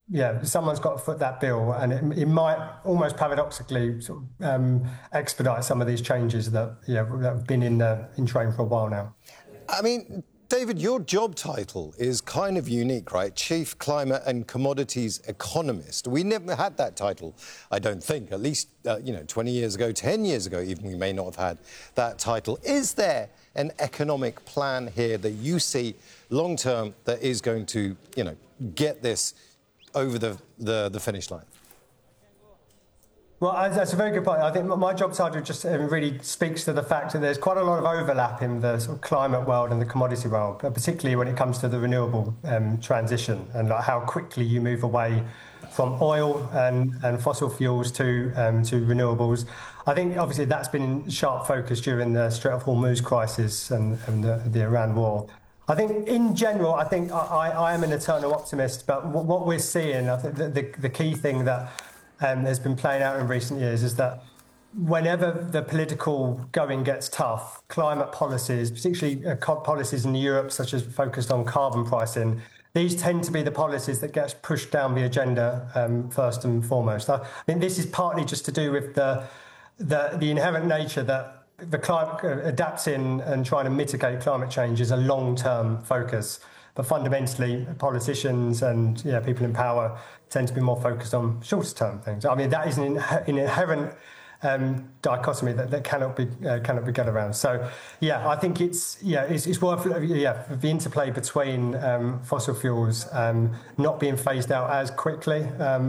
someone's got to foot that bill, and it might almost paradoxically sort of expedite some of these changes that have been in train for a while now. I mean, David, your job title is kind of unique, right? Chief Climate and Commodities Economist. We never had that title, I don't think. At least, 20 years ago, 10 years ago even, we may not have had that title. Is there an economic plan here that you see long-term that is going to, get this over the finish line? Well, that's a very good point. I think my job title just really speaks to the fact that there's quite a lot of overlap in the sort of climate world and the commodity world, particularly when it comes to the renewable transition and like how quickly you move away from oil and fossil fuels to renewables. I think obviously that's been in sharp focus during the Strait of Hormuz crisis and the Iran war. I think in general, I am an eternal optimist, but what we're seeing, I think the key thing that has been playing out in recent years is that whenever the political going gets tough, climate policies, particularly policies in Europe, such as focused on carbon pricing, these tend to be the policies that gets pushed down the agenda first and foremost. I mean, this is partly just to do with the inherent nature that the climate adapting and trying to mitigate climate change is a long-term focus. But fundamentally, politicians and people in power tend to be more focused on shorter-term things. I mean, that is an inherent dichotomy that cannot be got around. So, I think it's worth the interplay between fossil fuels not being phased out as quickly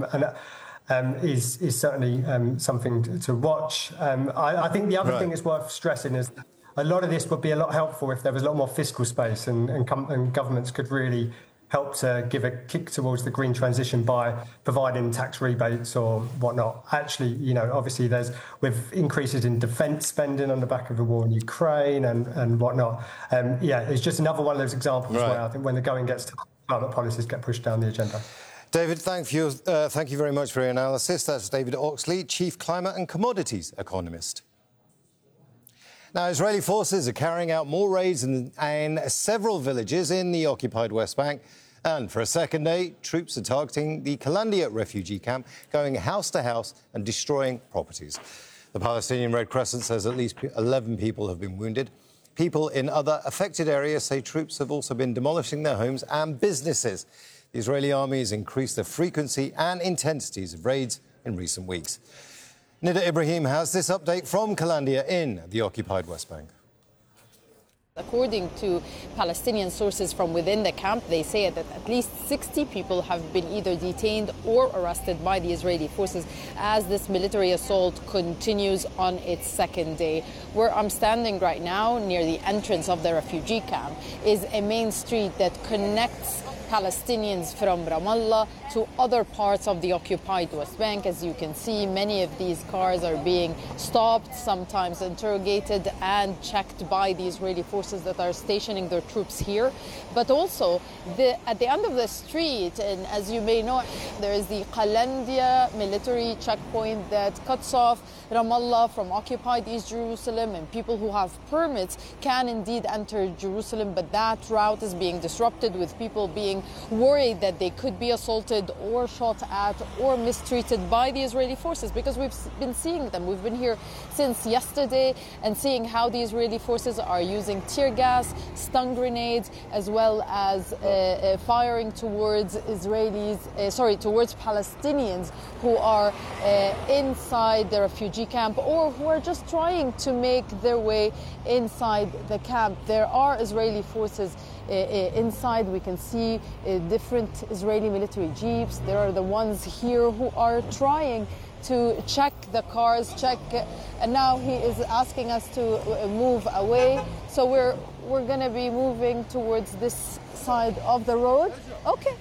is certainly something to watch. I think the other thing that's worth stressing is a lot of this would be a lot helpful if there was a lot more fiscal space and governments could really help to give a kick towards the green transition by providing tax rebates or whatnot. Actually, obviously with increases in defence spending on the back of the war in Ukraine and whatnot. It's just another one of those examples where I think when the going gets to climate policies get pushed down the agenda. David, thank you very much for your analysis. That's David Oxley, Chief Climate and Commodities Economist. Now, Israeli forces are carrying out more raids in several villages in the occupied West Bank. And for a second day, troops are targeting the Kalandia refugee camp, going house to house and destroying properties. The Palestinian Red Crescent says at least 11 people have been wounded. People in other affected areas say troops have also been demolishing their homes and businesses. The Israeli army has increased the frequency and intensities of raids in recent weeks. Nida Ibrahim has this update from Kalandia in the occupied West Bank. According to Palestinian sources from within the camp, they say that at least 60 people have been either detained or arrested by the Israeli forces as this military assault continues on its second day. Where I'm standing right now, near the entrance of the refugee camp, is a main street that connects Palestinians from Ramallah to other parts of the occupied West Bank. As you can see, many of these cars are being stopped, sometimes interrogated and checked by the Israeli forces that are stationing their troops here. But also, at the end of the street, and as you may know, there is the Kalandia military checkpoint that cuts off Ramallah from occupied East Jerusalem, and people who have permits can indeed enter Jerusalem, but that route is being disrupted with people being worried that they could be assaulted or shot at or mistreated by the Israeli forces, because we've been seeing them. We've been here since yesterday and seeing how the Israeli forces are using tear gas, stun grenades, as well as firing towards towards Palestinians who are inside the refugee camp or who are just trying to make their way inside the camp. There are Israeli forces inside. We can see different Israeli military jeeps. There are the ones here who are trying to check the cars, and now he is asking us to move away. So we're going to be moving towards this side of the road. Okay.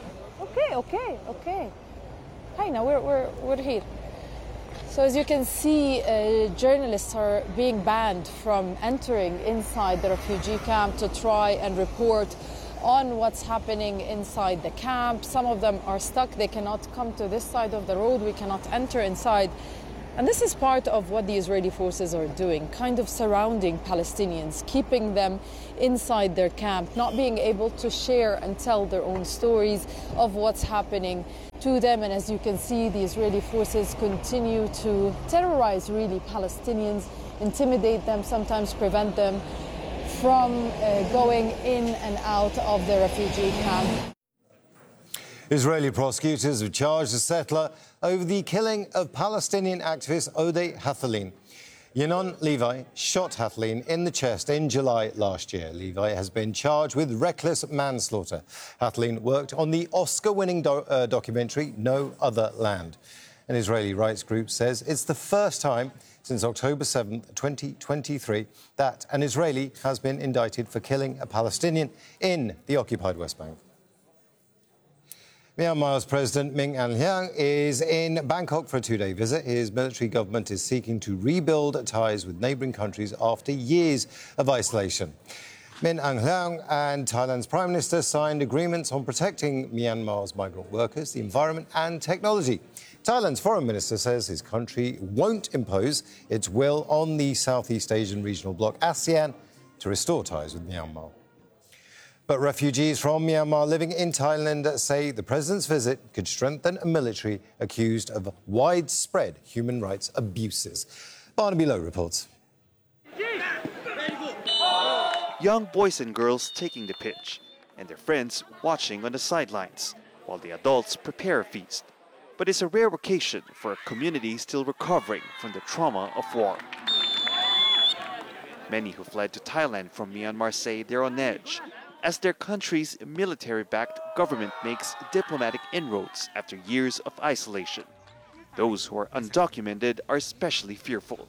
Hi, now we're here. So as you can see, journalists are being banned from entering inside the refugee camp to try and report on what's happening inside the camp. Some of them are stuck. They cannot come to this side of the road. We cannot enter inside. And this is part of what the Israeli forces are doing, kind of surrounding Palestinians, keeping them inside their camp, not being able to share and tell their own stories of what's happening. to them. And as you can see, the Israeli forces continue to terrorize really Palestinians, intimidate them, sometimes prevent them from going in and out of the refugee camp. Israeli prosecutors have charged a settler over the killing of Palestinian activist Odeh Hathaline. Yenon Levi shot Hathaline in the chest in July last year. Levi has been charged with reckless manslaughter. Hathaline worked on the Oscar-winning documentary No Other Land. An Israeli rights group says it's the first time since October 7, 2023, that an Israeli has been indicted for killing a Palestinian in the occupied West Bank. Myanmar's President Min Aung Hlaing is in Bangkok for a two-day visit. His military government is seeking to rebuild ties with neighbouring countries after years of isolation. Min Aung Hlaing and Thailand's Prime Minister signed agreements on protecting Myanmar's migrant workers, the environment and technology. Thailand's Foreign Minister says his country won't impose its will on the Southeast Asian regional bloc ASEAN to restore ties with Myanmar. But refugees from Myanmar living in Thailand say the president's visit could strengthen a military accused of widespread human rights abuses. Barnaby Lowe reports. Young boys and girls taking the pitch, and their friends watching on the sidelines, while the adults prepare a feast. But it's a rare occasion for a community still recovering from the trauma of war. Many who fled to Thailand from Myanmar say they're on edge, as their country's military-backed government makes diplomatic inroads after years of isolation. Those who are undocumented are especially fearful.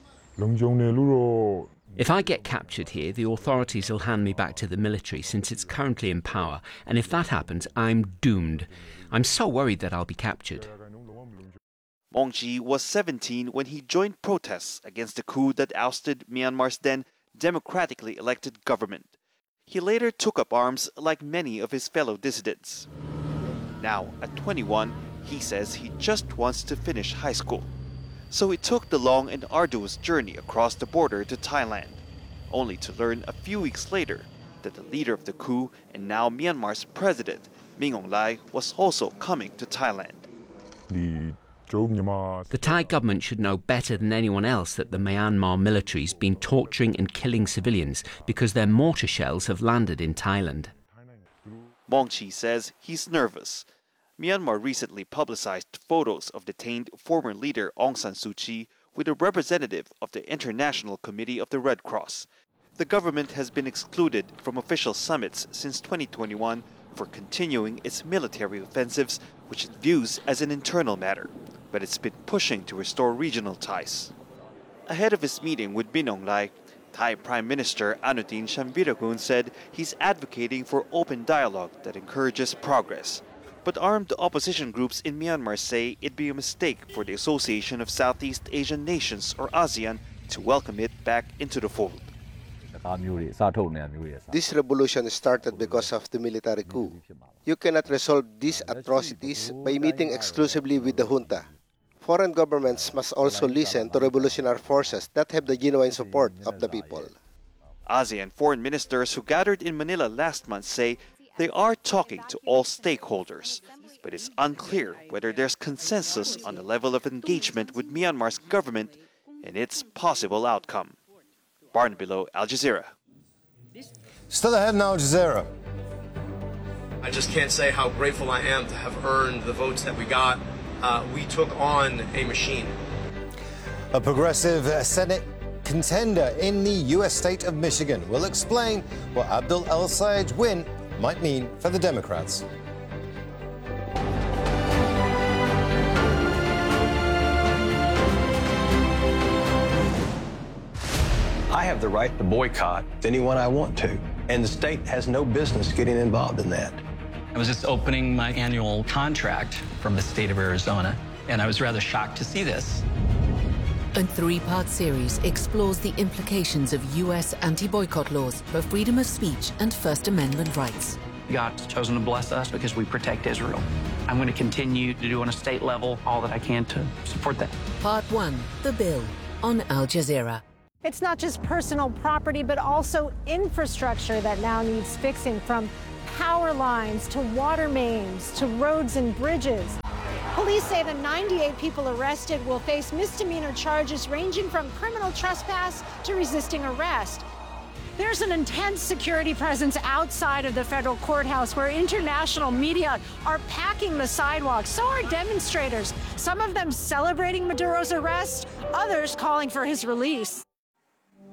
If I get captured here, the authorities will hand me back to the military since it's currently in power, and if that happens, I'm doomed. I'm so worried that I'll be captured. Maung Chi was 17 when he joined protests against the coup that ousted Myanmar's then democratically elected government. He later took up arms like many of his fellow dissidents. Now, at 21, he says he just wants to finish high school. So he took the long and arduous journey across the border to Thailand, only to learn a few weeks later that the leader of the coup and now Myanmar's president, Min Aung Hlaing, was also coming to Thailand. The Thai government should know better than anyone else that the Myanmar military's been torturing and killing civilians because their mortar shells have landed in Thailand. Maung Chi says he's nervous. Myanmar recently publicized photos of detained former leader Aung San Suu Kyi with a representative of the International Committee of the Red Cross. The government has been excluded from official summits since 2021 for continuing its military offensives, which it views as an internal matter, but it's been pushing to restore regional ties. Ahead of his meeting with Min Aung Hlaing, Thai Prime Minister Anutin Charnvirakul said he's advocating for open dialogue that encourages progress. But armed opposition groups in Myanmar say it'd be a mistake for the Association of Southeast Asian Nations, or ASEAN, to welcome it back into the fold. This revolution started because of the military coup. You cannot resolve these atrocities by meeting exclusively with the junta. Foreign governments must also listen to revolutionary forces that have the genuine support of the people. ASEAN foreign ministers who gathered in Manila last month say they are talking to all stakeholders, but it's unclear whether there's consensus on the level of engagement with Myanmar's government and its possible outcome. Barnaby Lowe, Al Jazeera. Still ahead in Al Jazeera. I just can't say how grateful I am to have earned the votes that we got. We took on a machine. A progressive Senate contender in the U.S. state of Michigan will explain what Abdul El-Sayed's win might mean for the Democrats. I have the right to boycott anyone I want to, and the state has no business getting involved in that. I was just opening my annual contract from the state of Arizona, and I was rather shocked to see this. A three-part series explores the implications of U.S. anti-boycott laws for freedom of speech and First Amendment rights. God's chosen to bless us because we protect Israel. I'm going to continue to do on a state level all that I can to support that. Part 1, The Bill, on Al Jazeera. It's not just personal property, but also infrastructure that now needs fixing, from power lines to water mains to roads and bridges. Police say the 98 people arrested will face misdemeanor charges ranging from criminal trespass to resisting arrest. There's an intense security presence outside of the federal courthouse where international media are packing the sidewalks. So are demonstrators, some of them celebrating Maduro's arrest, others calling for his release.